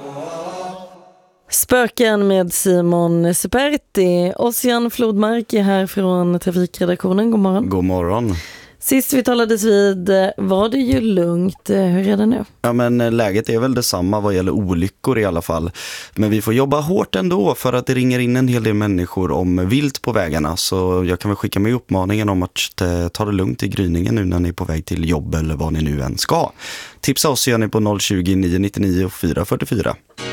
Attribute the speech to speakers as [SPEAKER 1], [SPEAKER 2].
[SPEAKER 1] Spöken med Simon Superti. Ossian Flodmark är här från trafikredaktionen. God morgon.
[SPEAKER 2] God morgon.
[SPEAKER 1] Sist vi talades vid var det ju lugnt. Hur är det nu?
[SPEAKER 2] Ja, men läget är väl detsamma vad gäller olyckor i alla fall. Men vi får jobba hårt ändå för att det ringer in en hel del människor om vilt på vägarna. Så jag kan väl skicka med uppmaningen om att ta det lugnt i gryningen nu när ni är på väg till jobb eller vad ni nu än ska. Tipsa oss gör ni på 020 999 444.